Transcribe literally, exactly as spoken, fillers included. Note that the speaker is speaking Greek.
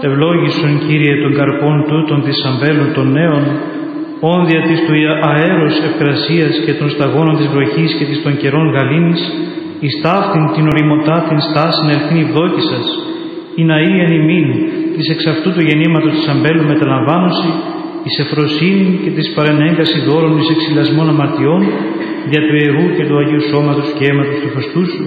ευλόγησον, Κύριε, των καρπών τούτων της αμπέλων των νέων, όνδια της του αέρος ευκρασίας και των σταγόνων της βροχής και της των καιρών γαλήνης, εις ταύτην την οριμωτά την στάσιν ελθήν ευδόκησας, η ναή εν ημίν της εξ αυτού του γεννήματος της αμπέλου μεταλαμβάνωση, εις εφροσύνη και της παρενέγκαση δώρων εις εξηλασμών αμαρτιών, δια του ιερού και του Αγίου Σώματος και αίματος του Χριστού σου,